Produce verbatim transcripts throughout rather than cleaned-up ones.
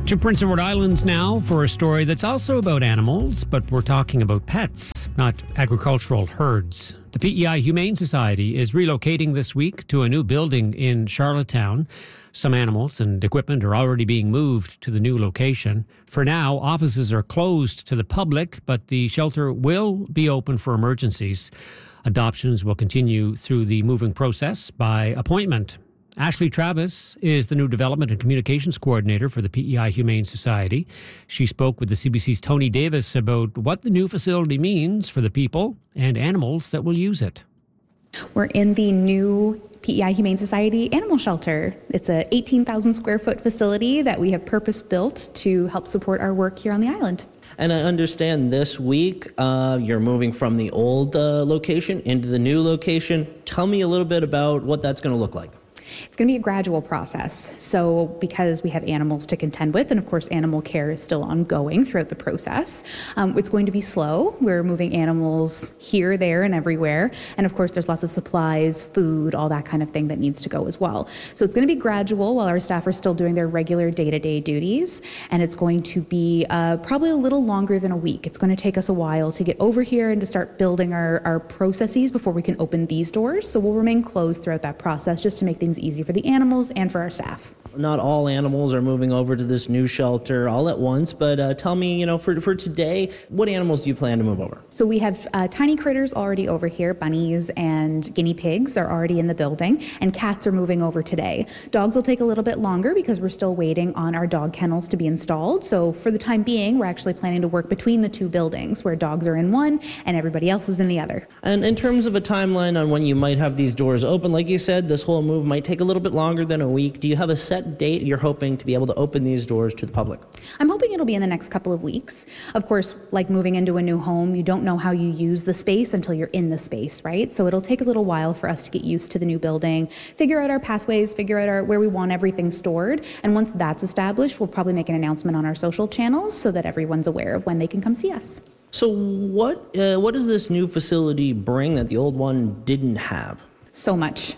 To Prince Edward Islands now for a story that's also about animals, but we're talking about pets, not agricultural herds. The P E I Humane Society is relocating this week to a new building in Charlottetown. Some animals and equipment are already being moved to the new location. For now, offices are closed to the public, but the shelter will be open for emergencies. Adoptions will continue through the moving process by appointment. Ashley Travis is the new Development and Communications Coordinator for the P E I Humane Society. She spoke with the C B C's Tony Davis about what the new facility means for the people and animals that will use it. We're in the new P E I Humane Society Animal Shelter. It's a eighteen thousand square foot facility that we have purpose built to help support our work here on the island. And I understand this week uh, you're moving from the old uh, location into the new location. Tell me a little bit about what that's going to look like. It's going to be a gradual process. So because we have animals to contend with, and of course animal care is still ongoing throughout the process, um, it's going to be slow. We're moving animals here, there, and everywhere. And of course there's lots of supplies, food, all that kind of thing that needs to go as well. So it's going to be gradual while our staff are still doing their regular day-to-day duties. And it's going to be uh, probably a little longer than a week. It's going to take us a while to get over here and to start building our, our processes before we can open these doors. So we'll remain closed throughout that process just to make things easy for the animals and for our staff. Not all animals are moving over to this new shelter all at once, but uh, tell me, you know, for, for today, what animals do you plan to move over? So we have uh, tiny critters already over here. Bunnies and guinea pigs are already in the building, and cats are moving over today. Dogs will take a little bit longer because we're still waiting on our dog kennels to be installed. So for the time being, we're actually planning to work between the two buildings where dogs are in one and everybody else is in the other. And in terms of a timeline on when you might have these doors open, like you said, this whole move might take a little bit longer than a week. Do you have a set date you're hoping to be able to open these doors to the public? I'm hoping it'll be in the next couple of weeks. Of course, like moving into a new home, you don't know how you use the space until you're in the space, right? So it'll take a little while for us to get used to the new building, figure out our pathways, figure out our, where we want everything stored. And once that's established, we'll probably make an announcement on our social channels so that everyone's aware of when they can come see us. So what, uh, what does this new facility bring that the old one didn't have? So much.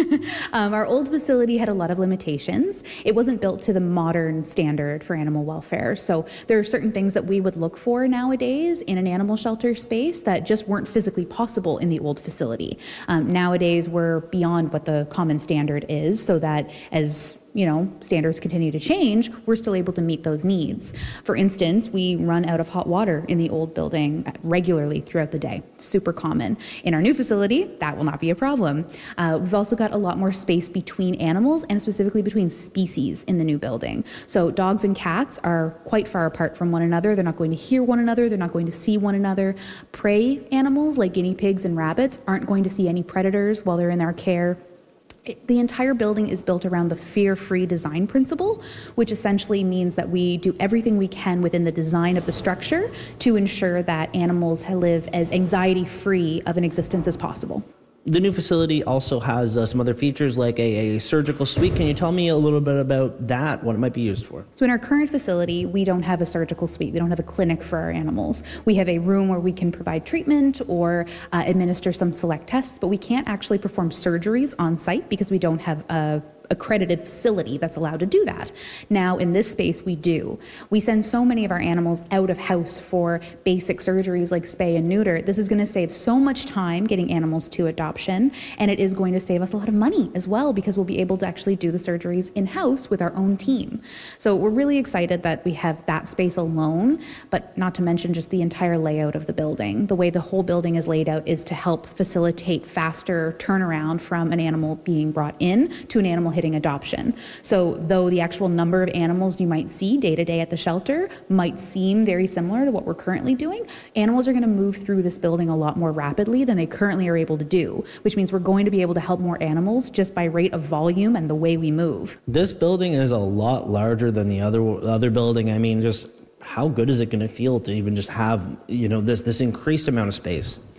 um, our old facility had a lot of limitations. It wasn't built to the modern standard for animal welfare. So there are certain things that we would look for nowadays in an animal shelter space that just weren't physically possible in the old facility. Um, nowadays, we're beyond what the common standard is, so that as you know, standards continue to change, we're still able to meet those needs. For instance, we run out of hot water in the old building regularly throughout the day. It's super common. In our new facility, that will not be a problem. Uh, we've also got a lot more space between animals and specifically between species in the new building. So dogs and cats are quite far apart from one another. They're not going to hear one another. They're not going to see one another. Prey animals like guinea pigs and rabbits aren't going to see any predators while they're in our care. The entire building is built around the fear-free design principle, which essentially means that we do everything we can within the design of the structure to ensure that animals live as anxiety-free of an existence as possible. The new facility also has uh, some other features like a, a surgical suite. Can you tell me a little bit about that, what it might be used for? So in our current facility, we don't have a surgical suite. We don't have a clinic for our animals. We have a room where we can provide treatment or uh, administer some select tests, but we can't actually perform surgeries on site because we don't have a accredited facility that's allowed to do that. Now in this space we do. We send so many of our animals out of house for basic surgeries like spay and neuter. This is going to save so much time getting animals to adoption, and it is going to save us a lot of money as well because we'll be able to actually do the surgeries in-house with our own team. So we're really excited that we have that space alone, but not to mention just the entire layout of the building. The way the whole building is laid out is to help facilitate faster turnaround from an animal being brought in to an animal hitting adoption. So though the actual number of animals you might see day to day at the shelter might seem very similar to what we're currently doing, animals are going to move through this building a lot more rapidly than they currently are able to do, which means we're going to be able to help more animals just by rate of volume and the way we move. This building is a lot larger than the other other building. I mean, just how good is it going to feel to even just have, you know, this this increased amount of space?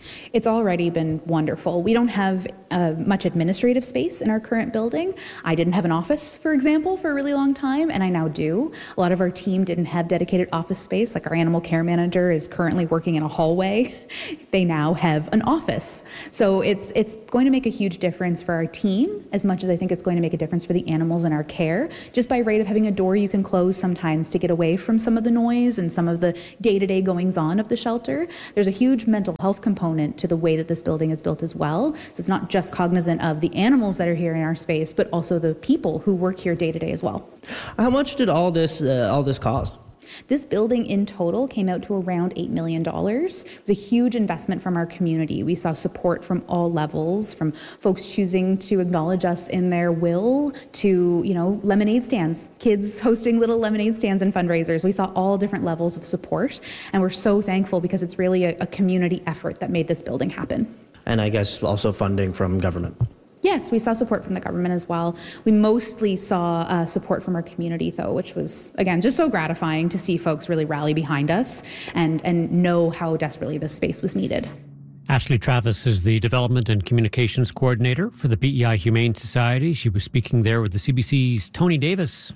It's already been wonderful. We don't have uh, much administrative space in our current building. I didn't have an office, for example, for a really long time, and I now do. A lot of our team didn't have dedicated office space. Like our animal care manager is currently working in a hallway. They now have an office. So it's it's going to make a huge difference for our team, as much as I think it's going to make a difference for the animals in our care. Just by rate of having a door you can close sometimes to get away from some of the noise and some of the day-to-day goings-on of the shelter. There's a huge mental health component to the way that this building is built as well. So it's not just cognizant of the animals that are here in our space, but also the people who work here day to day as well. How much did all this uh, all this cost? This building in total came out to around eight million dollars. It was a huge investment from our community. We saw support from all levels, from folks choosing to acknowledge us in their will to, you know, lemonade stands, kids hosting little lemonade stands and fundraisers. We saw all different levels of support, and we're so thankful because it's really a, a community effort that made this building happen. And I guess also funding from government. Yes, we saw support from the government as well. We mostly saw uh, support from our community, though, which was, again, just so gratifying to see folks really rally behind us and, and know how desperately this space was needed. Ashley Travis is the Development and Communications Coordinator for the P E I Humane Society. She was speaking there with the C B C's Tony Davis.